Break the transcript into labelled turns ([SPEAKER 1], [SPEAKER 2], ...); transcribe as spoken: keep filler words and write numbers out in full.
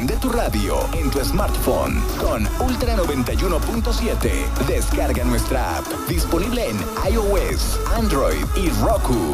[SPEAKER 1] volumen de tu radio en tu smartphone con Ultra noventa y uno punto siete. Descarga nuestra app, disponible en iOS, Android y Roku.